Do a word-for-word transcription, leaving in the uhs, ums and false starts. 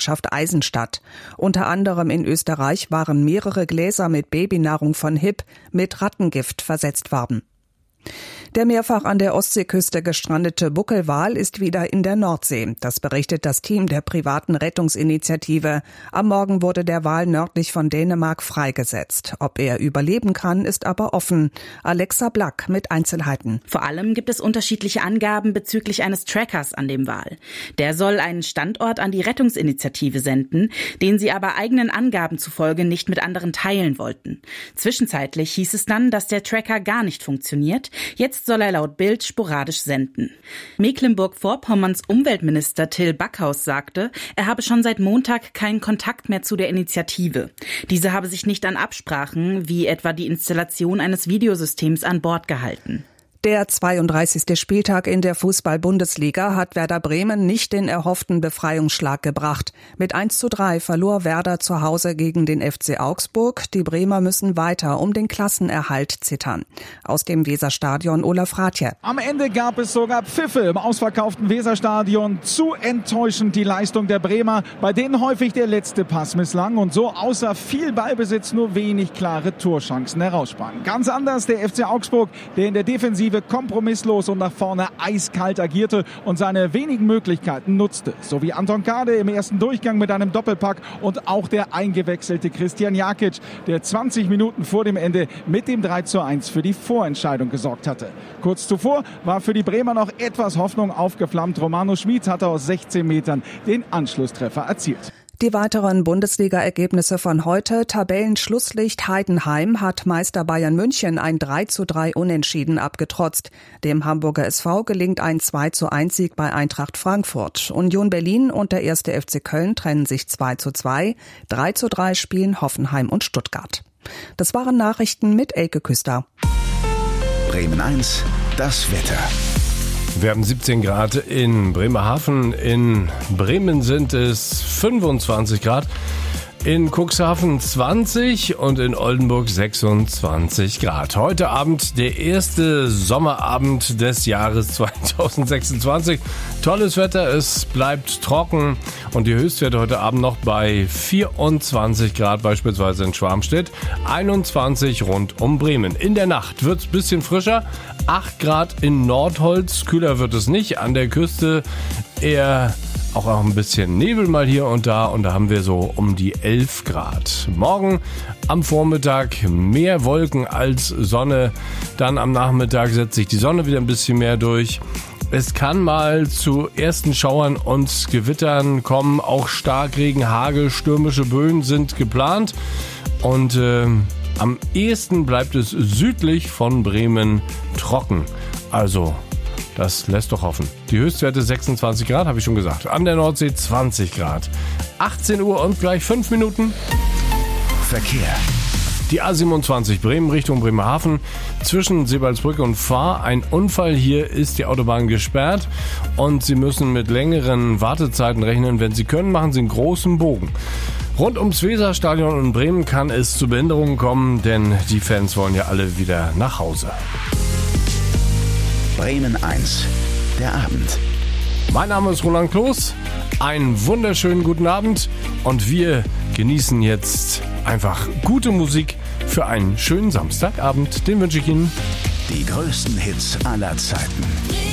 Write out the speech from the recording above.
Ortschaft Eisenstadt. Unter anderem in Österreich waren mehrere Gläser mit Babynahrung von H I P mit Rattengift versetzt worden. Der mehrfach an der Ostseeküste gestrandete Buckelwal ist wieder in der Nordsee. Das berichtet das Team der privaten Rettungsinitiative. Am Morgen wurde der Wal nördlich von Dänemark freigesetzt. Ob er überleben kann, ist aber offen. Alexa Black mit Einzelheiten. Vor allem gibt es unterschiedliche Angaben bezüglich eines Trackers an dem Wal. Der soll einen Standort an die Rettungsinitiative senden, den sie aber eigenen Angaben zufolge nicht mit anderen teilen wollten. Zwischenzeitlich hieß es dann, dass der Tracker gar nicht funktioniert. Jetzt soll er laut Bild sporadisch senden. Mecklenburg-Vorpommerns Umweltminister Till Backhaus sagte, er habe schon seit Montag keinen Kontakt mehr zu der Initiative. Diese habe sich nicht an Absprachen, wie etwa die Installation eines Videosystems an Bord gehalten. Der zweiunddreißigste Spieltag in der Fußball-Bundesliga hat Werder Bremen nicht den erhofften Befreiungsschlag gebracht. Mit eins zu drei verlor Werder zu Hause gegen den F C Augsburg. Die Bremer müssen weiter um den Klassenerhalt zittern. Aus dem Weserstadion Olaf Ratje. Am Ende gab es sogar Pfiffe im ausverkauften Weserstadion. Zu enttäuschend die Leistung der Bremer, bei denen häufig der letzte Pass misslang und so außer viel Ballbesitz nur wenig klare Torchancen heraussprangen. Ganz anders der F C Augsburg, der in der Defensive kompromisslos und nach vorne eiskalt agierte und seine wenigen Möglichkeiten nutzte. So wie Anton Kade im ersten Durchgang mit einem Doppelpack und auch der eingewechselte Christian Jakic, der zwanzig Minuten vor dem Ende mit dem drei zu eins für die Vorentscheidung gesorgt hatte. Kurz zuvor war für die Bremer noch etwas Hoffnung aufgeflammt. Romano Schmid hatte aus sechzehn Metern den Anschlusstreffer erzielt. Die weiteren Bundesliga-Ergebnisse von heute. Tabellenschlusslicht Heidenheim hat Meister Bayern München ein drei zu drei Unentschieden abgetrotzt. Dem Hamburger S V gelingt ein zwei zu eins Sieg bei Eintracht Frankfurt. Union Berlin und der erste F C Köln trennen sich zwei zu zwei. drei zu drei spielen Hoffenheim und Stuttgart. Das waren Nachrichten mit Elke Küster. Bremen eins, das Wetter. Wir haben siebzehn Grad in Bremerhaven, in Bremen sind es fünfundzwanzig Grad, in Cuxhaven zwanzig und in Oldenburg sechsundzwanzig Grad. Heute Abend der erste Sommerabend des Jahres zweitausendsechsundzwanzig. Tolles Wetter, es bleibt trocken und die Höchstwerte heute Abend noch bei vierundzwanzig Grad, beispielsweise in Schwarmstedt, einundzwanzig rund um Bremen. In der Nacht wird es ein bisschen frischer, acht Grad in Nordholz, kühler wird es nicht, an der Küste eher auch noch ein bisschen Nebel mal hier und da und da haben wir so um die elf Grad. Morgen am Vormittag mehr Wolken als Sonne, dann am Nachmittag setzt sich die Sonne wieder ein bisschen mehr durch. Es kann mal zu ersten Schauern und Gewittern kommen, auch Starkregen, Hagel, stürmische Böen sind geplant und äh, am ehesten bleibt es südlich von Bremen trocken. Also das lässt doch hoffen. Die Höchstwerte sechsundzwanzig Grad, habe ich schon gesagt. An der Nordsee zwanzig Grad. achtzehn Uhr und gleich fünf Minuten. Verkehr. Die A siebenundzwanzig Bremen Richtung Bremerhaven. Zwischen Sebalsbrücke und Fahr. Ein Unfall. Hier ist die Autobahn gesperrt. Und Sie müssen mit längeren Wartezeiten rechnen. Wenn Sie können, machen Sie einen großen Bogen. Rund ums Weserstadion in Bremen kann es zu Behinderungen kommen, denn die Fans wollen ja alle wieder nach Hause. Bremen eins, der Abend. Mein Name ist Roland Kloß. Einen wunderschönen guten Abend und wir genießen jetzt einfach gute Musik für einen schönen Samstagabend. Den wünsche ich Ihnen. Die größten Hits aller Zeiten.